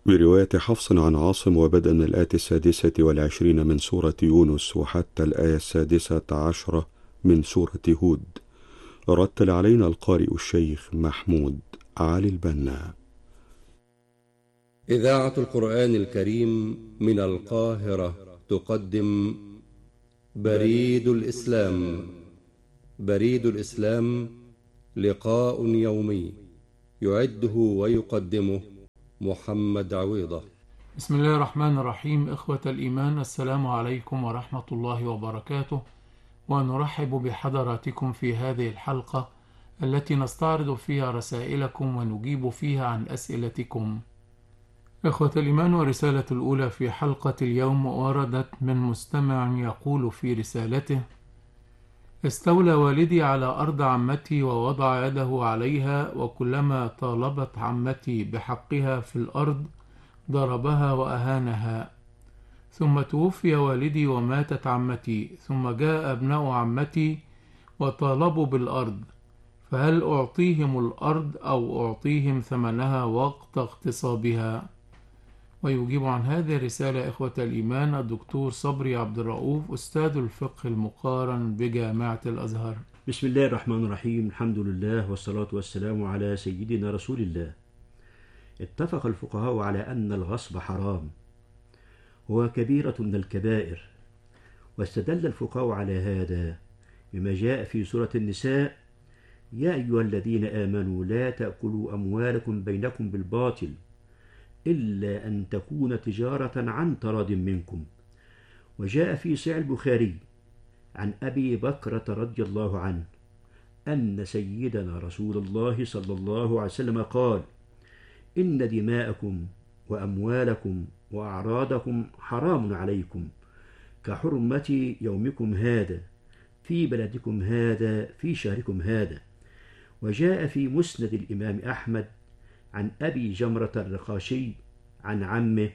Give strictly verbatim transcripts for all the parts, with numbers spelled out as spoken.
برواية حفص عن عاصم وبدءا من الآية السادسة والعشرين من سورة يونس وحتى الآية السادسة عشرة من سورة هود. رتل علينا القارئ الشيخ محمود علي البنا. إذاعة القرآن الكريم من القاهرة تقدم بريد الإسلام. بريد الإسلام لقاء يومي يعده ويقدمه محمد عويضة. بسم الله الرحمن الرحيم. إخوة الإيمان، السلام عليكم ورحمة الله وبركاته، ونرحب بحضراتكم في هذه الحلقة التي نستعرض فيها رسائلكم ونجيب فيها عن أسئلتكم. إخوة الإيمان، ورسالة الأولى في حلقة اليوم وردت من مستمع يقول في رسالته: استولى والدي على أرض عمتي ووضع يده عليها، وكلما طالبت عمتي بحقها في الأرض ضربها وأهانها. ثم توفي والدي وماتت عمتي، ثم جاء أبناء عمتي وطالبوا بالأرض، فهل أعطيهم الأرض أو أعطيهم ثمنها وقت اغتصابها؟ ويجيب عن هذه الرسالة إخوة الإيمان الدكتور صبري عبد الرؤوف، أستاذ الفقه المقارن بجامعة الأزهر. بسم الله الرحمن الرحيم. الحمد لله والصلاة والسلام على سيدنا رسول الله. اتفق الفقهاء على أن الغصب حرام، هو كبيرة من الكبائر، واستدل الفقهاء على هذا بما جاء في سورة النساء: يا أيها الذين آمنوا لا تأكلوا أموالكم بينكم بالباطل إلا أن تكون تجارة عن تراض منكم. وجاء في صحيح البخاري عن أبي بكرة رضي الله عنه أن سيدنا رسول الله صلى الله عليه وسلم قال: إن دماءكم وأموالكم وأعراضكم حرام عليكم كحرمة يومكم هذا في بلدكم هذا في شهركم هذا. وجاء في مسند الإمام أحمد عن أبي جمرة الرقاشي عن عمه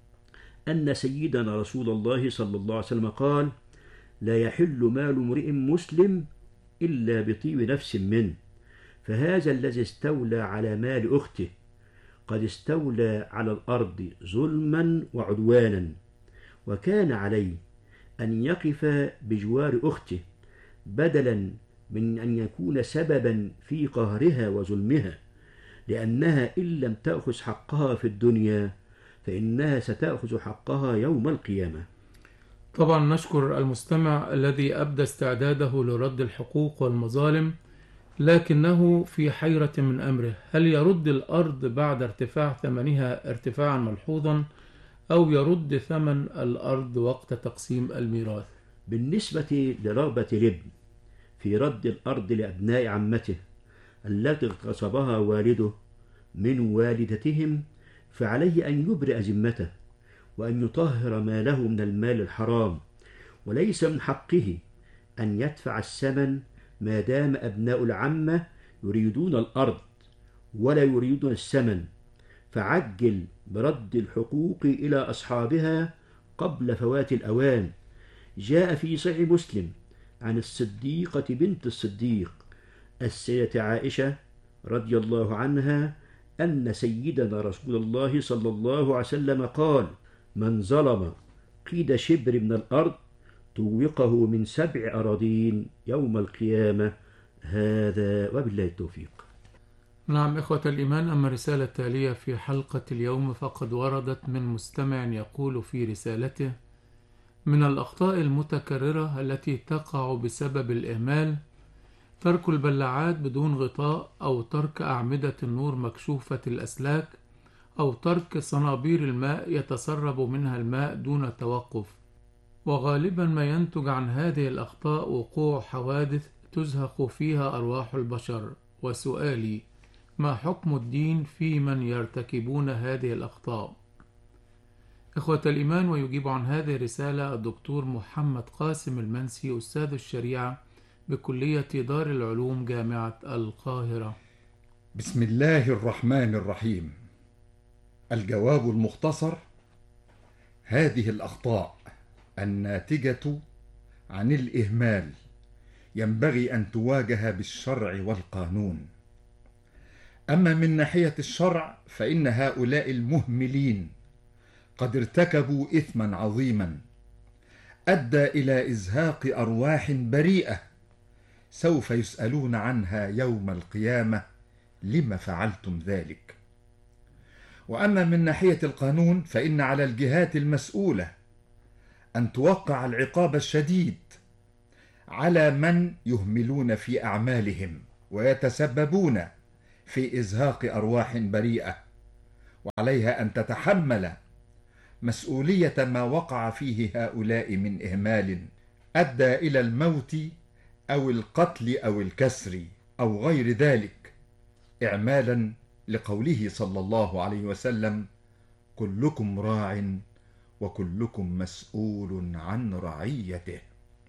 أن سيدنا رسول الله صلى الله عليه وسلم قال: لا يحل مال امرئ مسلم إلا بطيب نفس منه، فهذا الذي استولى على مال أخته قد استولى على الأرض ظلما وعدوانا، وكان عليه أن يقف بجوار أخته بدلا من أن يكون سببا في قهرها وظلمها، لأنها إن لم تأخذ حقها في الدنيا فإنها ستأخذ حقها يوم القيامة. طبعا نشكر المستمع الذي أبدى استعداده لرد الحقوق والمظالم، لكنه في حيرة من أمره: هل يرد الأرض بعد ارتفاع ثمنها ارتفاعا ملحوظا، أو يرد ثمن الأرض وقت تقسيم الميراث؟ بالنسبة لرغبة الابن في رد الأرض لأبناء عمته التي اغتصبها والده من والدتهم، فعليه أن يبرئ ذمته وأن يطهر ماله من المال الحرام، وليس من حقه أن يدفع الثمن ما دام أبناء العمة يريدون الأرض ولا يريدون الثمن، فعجل برد الحقوق إلى أصحابها قبل فوات الأوان. جاء في صحيح مسلم عن الصديقة بنت الصديق السيدة عائشة رضي الله عنها أن سيدنا رسول الله صلى الله عليه وسلم قال: من ظلم قيد شبر من الأرض توقه من سبع أراضين يوم القيامة. هذا وبالله التوفيق. نعم إخوة الإيمان، أما الرسالة التالية في حلقة اليوم فقد وردت من مستمع يقول في رسالته: من الأخطاء المتكررة التي تقع بسبب الإهمال ترك البلاعات بدون غطاء، أو ترك أعمدة النور مكشوفة الأسلاك، أو ترك صنابير الماء يتسرب منها الماء دون توقف. وغالبا ما ينتج عن هذه الأخطاء وقوع حوادث تزهق فيها أرواح البشر. وسؤالي: ما حكم الدين في من يرتكبون هذه الأخطاء؟ إخوة الإيمان، ويجيب عن هذه الرسالة الدكتور محمد قاسم المنسي، أستاذ الشريعة بكلية دار العلوم جامعة القاهرة. بسم الله الرحمن الرحيم. الجواب المختصر: هذه الأخطاء الناتجة عن الإهمال ينبغي أن تواجه بالشرع والقانون. أما من ناحية الشرع فإن هؤلاء المهملين قد ارتكبوا إثما عظيما أدى إلى إزهاق أرواح بريئة سوف يسألون عنها يوم القيامة لم فعلتم ذلك. وأما من ناحية القانون فإن على الجهات المسؤولة أن توقع العقاب الشديد على من يهملون في أعمالهم ويتسببون في إزهاق أرواح بريئة، وعليها أن تتحمل مسؤولية ما وقع فيه هؤلاء من إهمال أدى إلى الموت أو القتل أو الكسر أو غير ذلك، إعمالا لقوله صلى الله عليه وسلم: كلكم راع وكلكم مسؤول عن رعيته.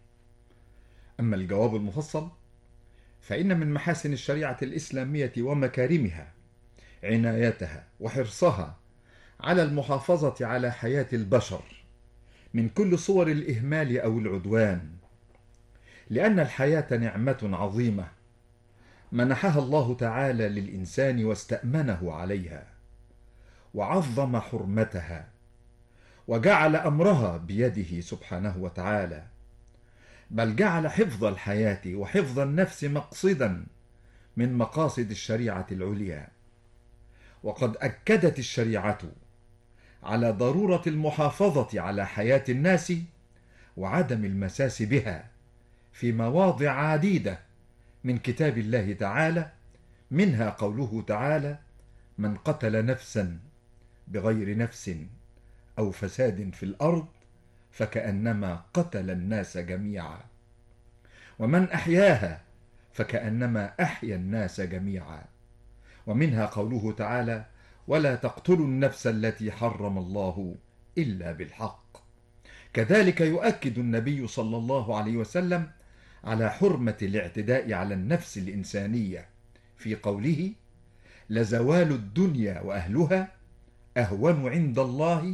أما الجواب المفصل فإن من محاسن الشريعة الإسلامية ومكارمها عنايتها وحرصها على المحافظة على حياة البشر من كل صور الإهمال أو العدوان، لأن الحياة نعمة عظيمة منحها الله تعالى للإنسان واستأمنه عليها وعظم حرمتها وجعل أمرها بيده سبحانه وتعالى، بل جعل حفظ الحياة وحفظ النفس مقصدا من مقاصد الشريعة العليا. وقد أكدت الشريعة على ضرورة المحافظة على حياة الناس وعدم المساس بها في مواضع عديدة من كتاب الله تعالى، منها قوله تعالى: من قتل نفسا بغير نفس أو فساد في الأرض فكأنما قتل الناس جميعا، ومن أحياها فكأنما أحيا الناس جميعا، ومنها قوله تعالى: ولا تقتلوا النفس التي حرم الله إلا بالحق. كذلك يؤكد النبي صلى الله عليه وسلم على حرمة الاعتداء على النفس الإنسانية في قوله: لزوال الدنيا وأهلها أهون عند الله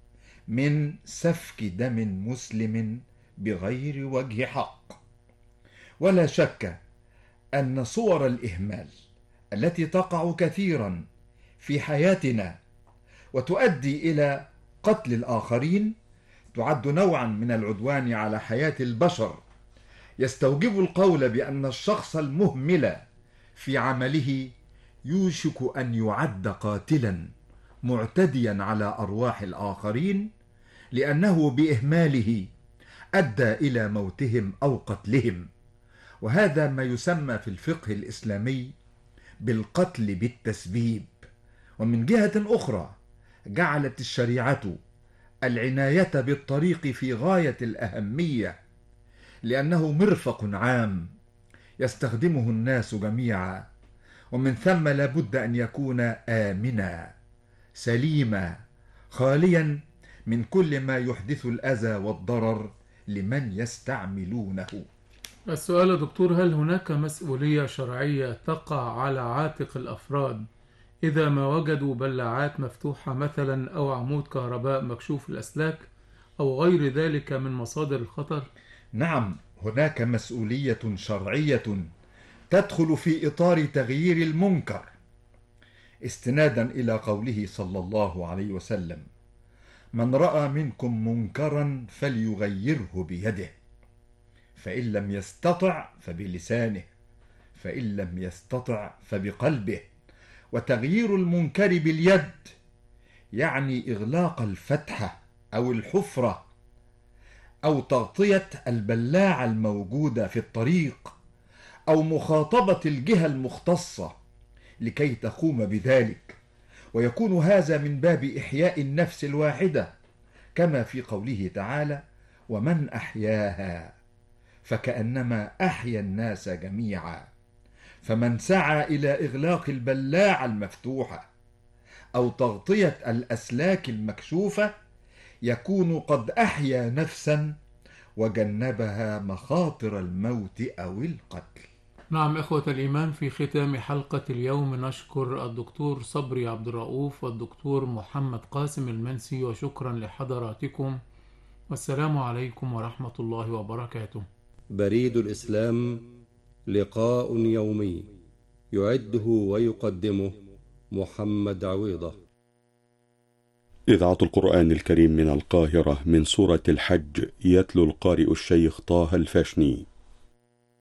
من سفك دم مسلم بغير وجه حق. ولا شك أن صور الإهمال التي تقع كثيرا في حياتنا وتؤدي إلى قتل الآخرين تعد نوعا من العدوان على حياة البشر، يستوجب القول بأن الشخص المهمل في عمله يوشك أن يعد قاتلا معتديا على أرواح الآخرين، لأنه بإهماله أدى إلى موتهم أو قتلهم. وهذا ما يسمى في الفقه الإسلامي بالقتل بالتسبيب. ومن جهة أخرى جعلت الشريعة العناية بالطريق في غاية الأهمية، لأنه مرفق عام يستخدمه الناس جميعا، ومن ثم لابد أن يكون آمنا سليما خاليا من كل ما يحدث الأذى والضرر لمن يستعملونه. السؤال يا دكتور: هل هناك مسؤولية شرعية تقع على عاتق الأفراد إذا ما وجدوا بلاعات مفتوحة مثلا أو عمود كهرباء مكشوف الأسلاك أو غير ذلك من مصادر الخطر؟ نعم، هناك مسؤولية شرعية تدخل في إطار تغيير المنكر، استنادا إلى قوله صلى الله عليه وسلم: من رأى منكم منكرا فليغيره بيده، فإن لم يستطع فبلسانه، فإن لم يستطع فبقلبه. وتغيير المنكر باليد يعني إغلاق الفتحة أو الحفرة أو تغطية البلاعة الموجودة في الطريق أو مخاطبة الجهة المختصة لكي تقوم بذلك، ويكون هذا من باب إحياء النفس الواحدة، كما في قوله تعالى: ومن أحياها فكأنما أحيا الناس جميعا. فمن سعى إلى إغلاق البلاعة المفتوحة أو تغطية الأسلاك المكشوفة يكون قد أحيا نفسا وجنبها مخاطر الموت أو القتل. نعم إخوة الإيمان، في ختام حلقة اليوم نشكر الدكتور صبري عبد الرؤوف والدكتور محمد قاسم المنسي، وشكرا لحضراتكم، والسلام عليكم ورحمة الله وبركاته. بريد الإسلام، لقاء يومي يعده ويقدمه محمد عويضة. إذاعة القرآن الكريم من القاهرة، من سورة الحج، يتلو القارئ الشيخ طه الفاشني.